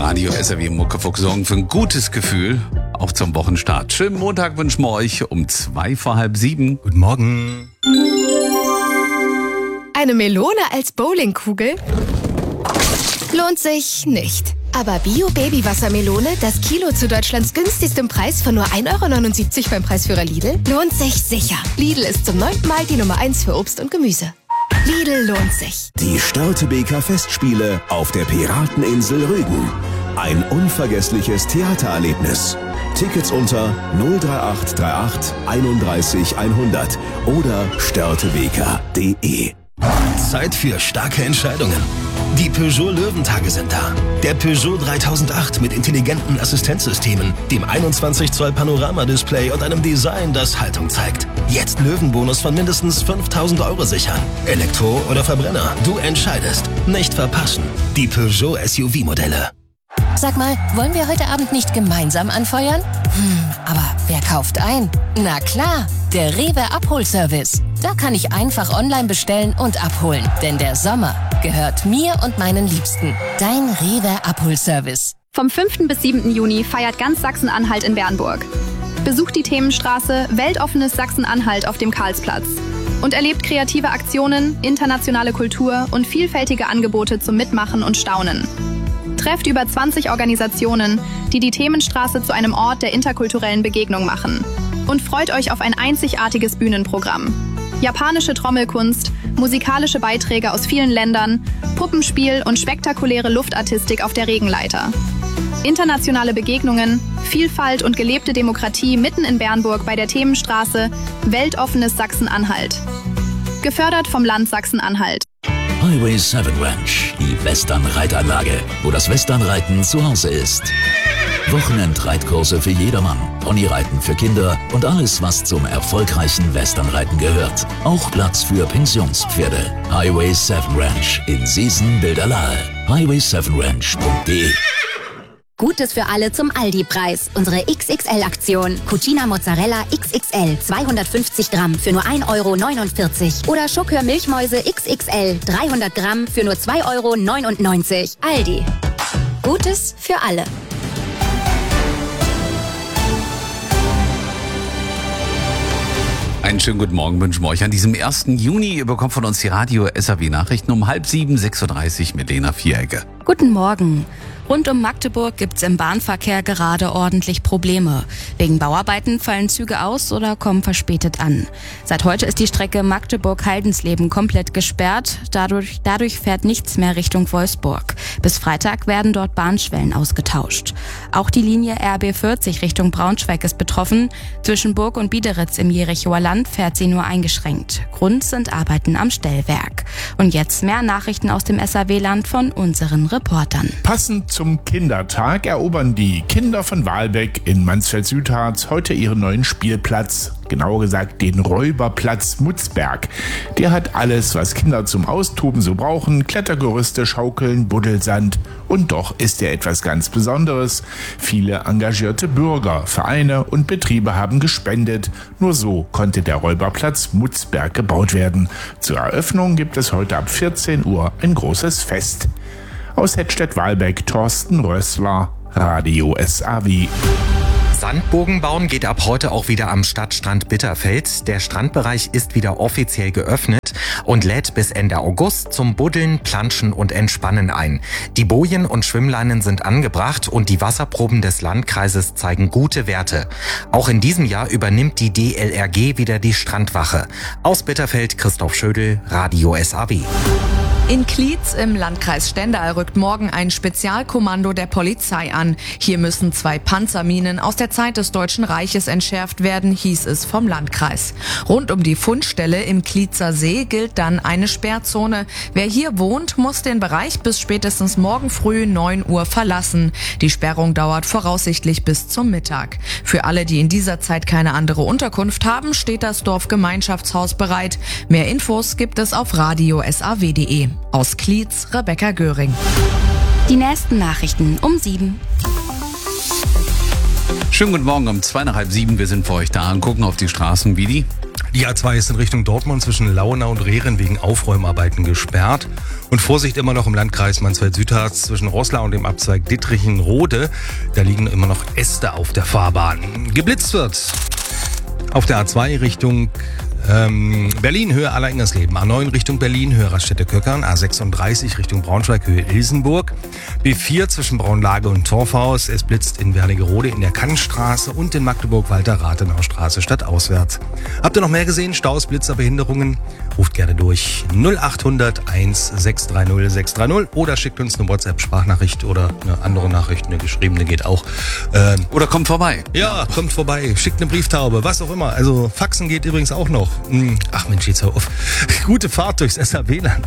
Radio SAW Muckefuchs sorgen für ein gutes Gefühl, auch zum Wochenstart. Schönen Montag wünschen wir euch um 6:45. Guten Morgen. Eine Melone als Bowlingkugel? Lohnt sich nicht. Aber Bio-Baby-Wassermelone, das Kilo zu Deutschlands günstigstem Preis von nur 1,79 € beim Preisführer Lidl, lohnt sich sicher. Lidl ist zum 9. Mal die Nummer 1 für Obst und Gemüse. Lidl lohnt sich. Die Störtebeker Festspiele auf der Pirateninsel Rügen. Ein unvergessliches Theatererlebnis. Tickets unter 03838 31 100 oder störtebeker.de. Zeit für starke Entscheidungen. Die Peugeot Löwentage sind da. Der Peugeot 3008 mit intelligenten Assistenzsystemen, dem 21 Zoll Panoramadisplay und einem Design, das Haltung zeigt. Jetzt Löwenbonus von mindestens 5.000 € sichern. Elektro oder Verbrenner, du entscheidest. Nicht verpassen. Die Peugeot SUV-Modelle. Sag mal, wollen wir heute Abend nicht gemeinsam anfeuern? Aber wer kauft ein? Na klar, der Rewe Abholservice. Da kann ich einfach online bestellen und abholen. Denn der Sommer gehört mir und meinen Liebsten. Dein Rewe Abholservice. Vom 5. bis 7. Juni feiert ganz Sachsen-Anhalt in Bernburg. Besucht die Themenstraße Weltoffenes Sachsen-Anhalt auf dem Karlsplatz und erlebt kreative Aktionen, internationale Kultur und vielfältige Angebote zum Mitmachen und Staunen. Trefft über 20 Organisationen, die die Themenstraße zu einem Ort der interkulturellen Begegnung machen. Und freut euch auf ein einzigartiges Bühnenprogramm. Japanische Trommelkunst, musikalische Beiträge aus vielen Ländern, Puppenspiel und spektakuläre Luftartistik auf der Regenleiter. Internationale Begegnungen, Vielfalt und gelebte Demokratie mitten in Bernburg bei der Themenstraße Weltoffenes Sachsen-Anhalt. Gefördert vom Land Sachsen-Anhalt. Highway 7 Ranch, die Western-Reitanlage, wo das Westernreiten zu Hause ist. Wochenendreitkurse für jedermann, Ponyreiten für Kinder und alles, was zum erfolgreichen Westernreiten gehört. Auch Platz für Pensionspferde. Highway 7 Ranch in Seesen-Bilderlahe. highway7ranch.de. Gutes für alle zum Aldi-Preis. Unsere XXL-Aktion. Cucina Mozzarella XXL 250 Gramm für nur 1,49 € oder Schokör Milchmäuse XXL 300 Gramm für nur 2,99 €. Aldi. Gutes für alle. Einen schönen guten Morgen wünschen wir euch an diesem 1. Juni. Ihr bekommt von uns die Radio SAW Nachrichten um 6:30, 6:30 mit Lena Vierecke. Guten Morgen. Rund um Magdeburg gibt's im Bahnverkehr gerade ordentlich Probleme. Wegen Bauarbeiten fallen Züge aus oder kommen verspätet an. Seit heute ist die Strecke Magdeburg-Haldensleben komplett gesperrt. Dadurch fährt nichts mehr Richtung Wolfsburg. Bis Freitag werden dort Bahnschwellen ausgetauscht. Auch die Linie RB 40 Richtung Braunschweig ist betroffen. Zwischen Burg und Biederitz im Jerichower Land fährt sie nur eingeschränkt. Grund sind Arbeiten am Stellwerk. Und jetzt mehr Nachrichten aus dem SAW-Land von unseren Reportern. Passend zum Kindertag erobern die Kinder von Wahlbeck in Mansfeld-Südharz heute ihren neuen Spielplatz. Genauer gesagt den Räuberplatz Mutzberg. Der hat alles, was Kinder zum Austoben so brauchen. Klettergerüste, Schaukeln, Buddelsand. Und doch ist er etwas ganz Besonderes. Viele engagierte Bürger, Vereine und Betriebe haben gespendet. Nur so konnte der Räuberplatz Mutzberg gebaut werden. Zur Eröffnung gibt es heute ab 14 Uhr ein großes Fest. Aus Hettstedt-Walbeck, Thorsten Rössler, Radio SAW. Sandburgen bauen geht ab heute auch wieder am Stadtstrand Bitterfeld. Der Strandbereich ist wieder offiziell geöffnet und lädt bis Ende August zum Buddeln, Planschen und Entspannen ein. Die Bojen und Schwimmleinen sind angebracht und die Wasserproben des Landkreises zeigen gute Werte. Auch in diesem Jahr übernimmt die DLRG wieder die Strandwache. Aus Bitterfeld Christoph Schödel, Radio SAW. In Klietz im Landkreis Stendal rückt morgen ein Spezialkommando der Polizei an. Hier müssen 2 Panzerminen aus der Zeit des Deutschen Reiches entschärft werden, hieß es vom Landkreis. Rund um die Fundstelle im Klietzer See gilt dann eine Sperrzone. Wer hier wohnt, muss den Bereich bis spätestens morgen früh 9 Uhr verlassen. Die Sperrung dauert voraussichtlich bis zum Mittag. Für alle, die in dieser Zeit keine andere Unterkunft haben, steht das Dorfgemeinschaftshaus bereit. Mehr Infos gibt es auf radiosaw.de. Aus Klietz, Rebecca Göring. Die nächsten Nachrichten um 7. Schönen guten Morgen um 6:30. Wir sind für euch da und gucken auf die Straßen wie die Die A2 ist in Richtung Dortmund zwischen Launau und Rehren wegen Aufräumarbeiten gesperrt. Und Vorsicht immer noch im Landkreis Mansfeld-Südharz zwischen Roßlau und dem Abzweig Dittrichen-Rode. Da liegen immer noch Äste auf der Fahrbahn. Geblitzt wird auf der A2 Richtung Berlin, Höhe Aller-Ingersleben, A9 Richtung Berlin, Höhe Raststätte-Köckern, A36 Richtung Braunschweig, Höhe Ilsenburg, B4 zwischen Braunlage und Torfhaus, es blitzt in Wernigerode in der Kannstraße und in Magdeburg-Walter-Rathenau-Straße stadtauswärts. Habt ihr noch mehr gesehen? Staus, Blitzer, Behinderungen? Ruft gerne durch 0800 1630 630 oder schickt uns eine WhatsApp-Sprachnachricht oder eine andere Nachricht, eine geschriebene geht auch. Oder kommt vorbei. Ja, kommt vorbei, schickt eine Brieftaube, was auch immer. Also Faxen geht übrigens auch noch. Ach Mensch, jetzt hör auf. Gute Fahrt durchs SAW-Land.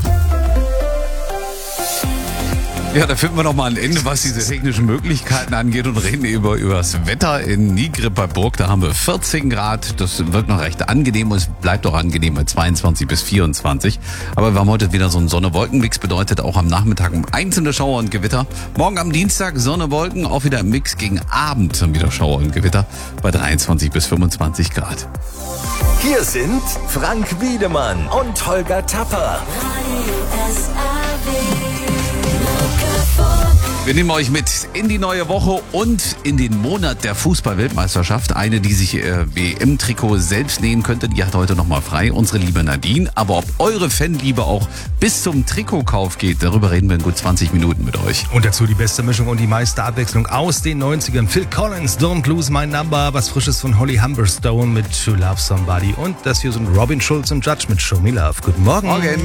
Ja, da finden wir noch mal ein Ende, was diese technischen Möglichkeiten angeht und reden über das Wetter in Nigrib bei Burg. Da haben wir 14 Grad. Das wird noch recht angenehm und es bleibt auch angenehm bei 22 bis 24. Aber wir haben heute wieder so einen Sonne-Wolken-Mix, bedeutet auch am Nachmittag einzelne Schauer und Gewitter. Morgen am Dienstag Sonne, Wolken, auch wieder im Mix gegen Abend dann wieder Schauer und Gewitter bei 23 bis 25 Grad. Hier sind Frank Wiedemann und Holger Tapper. Wir nehmen euch mit in die neue Woche und in den Monat der Fußball-Weltmeisterschaft. Eine, die sich WM-Trikot selbst nähen könnte, die hat heute nochmal frei, unsere liebe Nadine. Aber ob eure Fanliebe auch bis zum Trikotkauf geht, darüber reden wir in gut 20 Minuten mit euch. Und dazu die beste Mischung und die meiste Abwechslung aus den 90ern. Phil Collins, Don't Lose My Number, was Frisches von Holly Humberstone mit To Love Somebody. Und das hier sind Robin Schulz und Judge mit Show Me Love. Guten Morgen. Morgen.